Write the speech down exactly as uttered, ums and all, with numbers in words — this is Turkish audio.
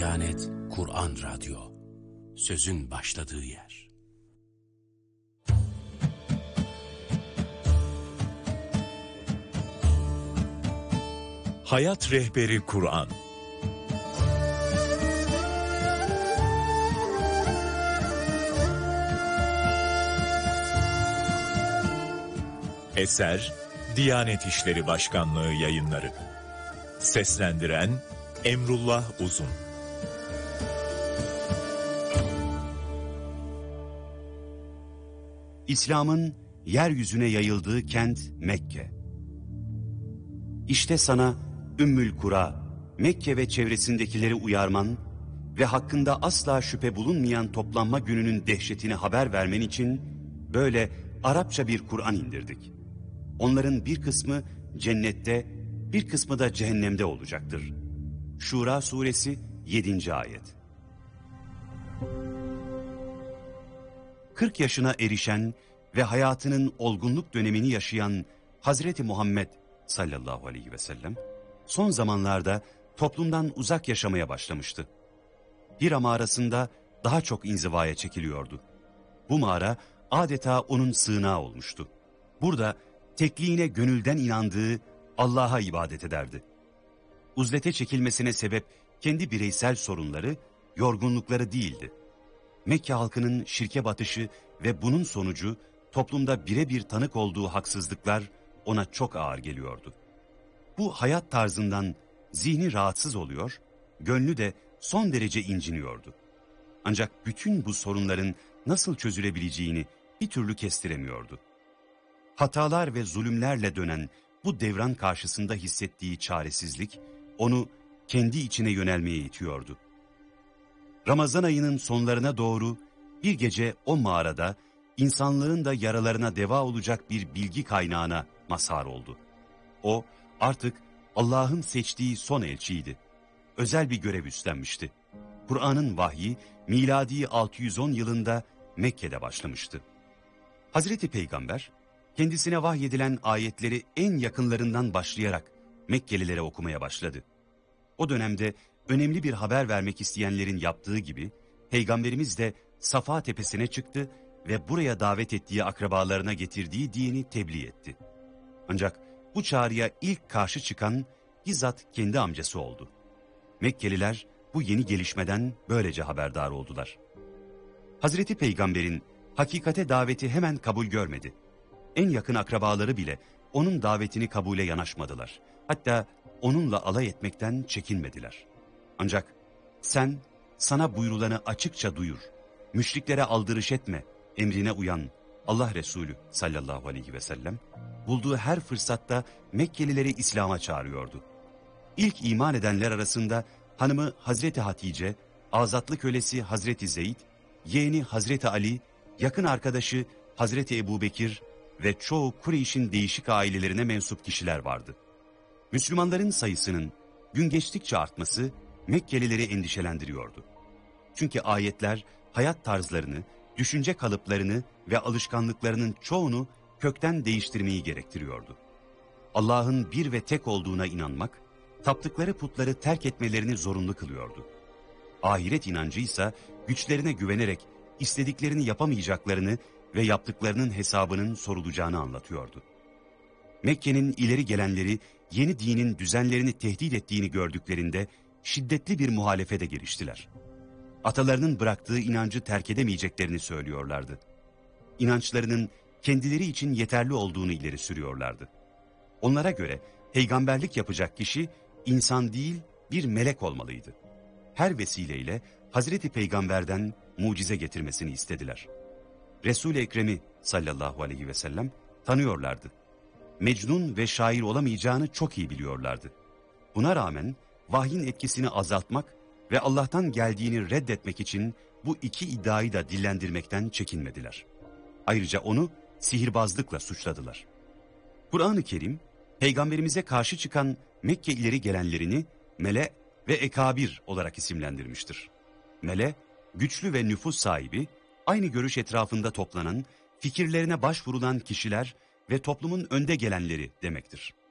Diyanet Kur'an Radyo, sözün başladığı yer. Hayat Rehberi Kur'an. Eser Diyanet İşleri Başkanlığı Yayınları. Seslendiren Emrullah Uzun. İslam'ın yeryüzüne yayıldığı kent Mekke. İşte sana Ümmül Kura, Mekke ve çevresindekileri uyarman ve hakkında asla şüphe bulunmayan toplanma gününün dehşetini haber vermen için böyle Arapça bir Kur'an indirdik. Onların bir kısmı cennette, bir kısmı da cehennemde olacaktır. Şura suresi yedinci ayet. kırk yaşına erişen ve hayatının olgunluk dönemini yaşayan Hazreti Muhammed sallallahu aleyhi ve sellem son zamanlarda toplumdan uzak yaşamaya başlamıştı. Hira mağarasında daha çok inzivaya çekiliyordu. Bu mağara adeta onun sığınağı olmuştu. Burada tekliğine gönülden inandığı Allah'a ibadet ederdi. Uzlete çekilmesine sebep kendi bireysel sorunları, yorgunlukları değildi. Mekke halkının şirke batışı ve bunun sonucu toplumda birebir tanık olduğu haksızlıklar ona çok ağır geliyordu. Bu hayat tarzından zihni rahatsız oluyor, gönlü de son derece inciniyordu. Ancak bütün bu sorunların nasıl çözülebileceğini bir türlü kestiremiyordu. Hatalar ve zulümlerle dönen bu devran karşısında hissettiği çaresizlik onu kendi içine yönelmeye itiyordu. Ramazan ayının sonlarına doğru bir gece o mağarada insanlığın da yaralarına deva olacak bir bilgi kaynağına mazhar oldu. O artık Allah'ın seçtiği son elçiydi. Özel bir görev üstlenmişti. Kur'an'ın vahyi miladi altı yüz on yılında Mekke'de başlamıştı. Hazreti Peygamber kendisine vahyedilen ayetleri en yakınlarından başlayarak Mekkelilere okumaya başladı. O dönemde önemli bir haber vermek isteyenlerin yaptığı gibi Peygamberimiz de Safa tepesine çıktı ve buraya davet ettiği akrabalarına getirdiği dini tebliğ etti. Ancak bu çağrıya ilk karşı çıkan bizzat kendi amcası oldu. Mekkeliler bu yeni gelişmeden böylece haberdar oldular. Hazreti Peygamber'in hakikate daveti hemen kabul görmedi. En yakın akrabaları bile onun davetini kabule yanaşmadılar. Hatta onunla alay etmekten çekinmediler. Ancak sen sana buyurulanı açıkça duyur, müşriklere aldırış etme, emrine uyan Allah Resulü sallallahu aleyhi ve sellem bulduğu her fırsatta Mekkelileri İslam'a çağırıyordu. İlk iman edenler arasında hanımı Hazreti Hatice, azatlı kölesi Hazreti Zeyd, yeğeni Hazreti Ali, yakın arkadaşı Hazreti Ebubekir ve çoğu Kureyş'in değişik ailelerine mensup kişiler vardı. Müslümanların sayısının gün geçtikçe artması Mekkelileri endişelendiriyordu. Çünkü ayetler hayat tarzlarını, düşünce kalıplarını ve alışkanlıklarının çoğunu kökten değiştirmeyi gerektiriyordu. Allah'ın bir ve tek olduğuna inanmak, taptıkları putları terk etmelerini zorunlu kılıyordu. Ahiret inancı ise güçlerine güvenerek istediklerini yapamayacaklarını ve yaptıklarının hesabının sorulacağını anlatıyordu. Mekke'nin ileri gelenleri yeni dinin düzenlerini tehdit ettiğini gördüklerinde şiddetli bir muhalefete giriştiler. Atalarının bıraktığı inancı terk edemeyeceklerini söylüyorlardı. İnançlarının kendileri için yeterli olduğunu ileri sürüyorlardı. Onlara göre peygamberlik yapacak kişi insan değil bir melek olmalıydı. Her vesileyle Hazreti Peygamber'den mucize getirmesini istediler. Resul-i Ekrem'i sallallahu aleyhi ve sellem tanıyorlardı. Mecnun ve şair olamayacağını çok iyi biliyorlardı. Buna rağmen vahyin etkisini azaltmak ve Allah'tan geldiğini reddetmek için bu iki iddiayı da dillendirmekten çekinmediler. Ayrıca onu sihirbazlıkla suçladılar. Kur'an-ı Kerim, Peygamberimize karşı çıkan Mekke ileri gelenlerini Mele ve Ekabir olarak isimlendirmiştir. Mele, güçlü ve nüfuz sahibi, aynı görüş etrafında toplanan, fikirlerine başvurulan kişiler ve toplumun önde gelenleri demektir.